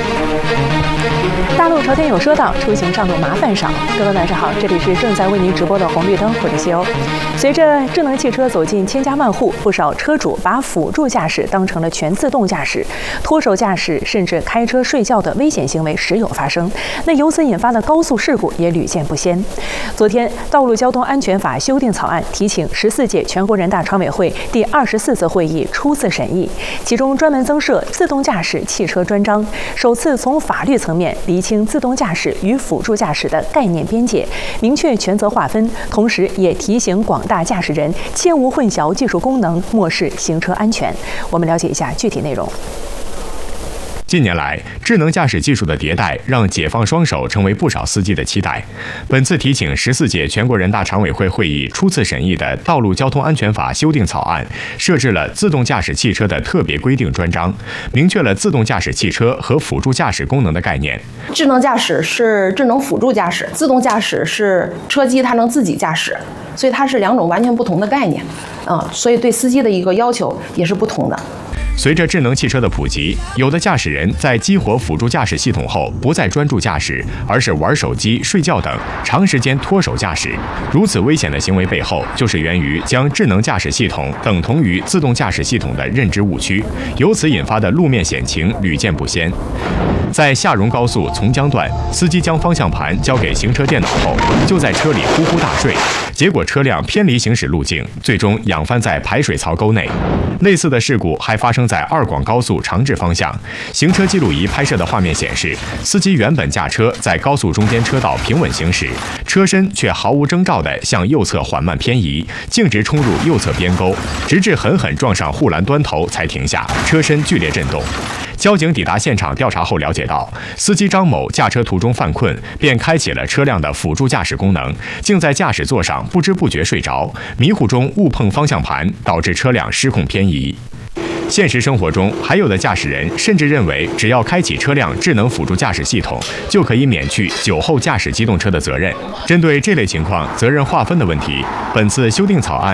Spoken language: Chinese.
大陆朝天有说道，出行上路麻烦少。各位晚上好，这里是正在为您直播的红绿灯，我是西欧。随着智能汽车走进千家万户，不少车主把辅助驾驶当成了全自动驾驶，脱手驾驶甚至开车睡觉的危险行为时有发生。那由此引发的高速事故也屡见不鲜。昨天，《道路交通安全法》修订草案提请14届全国人大常委会第24次会议初次审议，其中专门增设自动驾驶汽车专章，首次从法律层面厘清自动驾驶与辅助驾驶的概念边界，明确权责划分，同时也提醒广大驾驶人切勿混淆技术功能，漠视行车安全。我们了解一下具体内容。 近年来，智能驾驶技术的迭代让解放双手成为不少司机的期待。本次提请14届全国人大常委会会议初次审议的《道路交通安全法》修订草案，设置了自动驾驶汽车的特别规定专章，明确了自动驾驶汽车和辅助驾驶功能的概念。 智能驾驶是智能辅助驾驶，自动驾驶是车机它能自己驾驶，所以它是两种完全不同的概念。所以对司机的一个要求也是不同的。 随着智能汽车的普及，有的驾驶人在激活辅助驾驶系统后，不再专注驾驶，而是玩手机、睡觉等，长时间脱手驾驶。如此危险的行为背后，就是源于将智能驾驶系统等同于自动驾驶系统的认知误区，由此引发的路面险情屡见不鲜。在下荣高速从江段，司机将方向盘交给行车电脑后，就在车里呼呼大睡，结果车辆偏离行驶路径，最终仰翻在排水槽沟内。类似的事故还发生在二广高速长治方向，行车记录仪拍摄的画面显示，司机原本驾车在高速中间车道平稳行驶，车身却毫无征兆地向右侧缓慢偏移，径直冲入右侧边沟，直至狠狠撞上护栏端头才停下，车身剧烈震动。交警抵达现场调查后了解到，司机张某驾车途中犯困，便开启了车辆的辅助驾驶功能，竟在驾驶座上不知不觉睡着，迷糊中误碰方向盘，导致车辆失控偏移。现实生活中，还有的驾驶人甚至认为，只要开启车辆智能辅助驾驶系统，就可以免去酒后驾驶机动车的责任。针对这类情况责任划分的问题，本次修订草案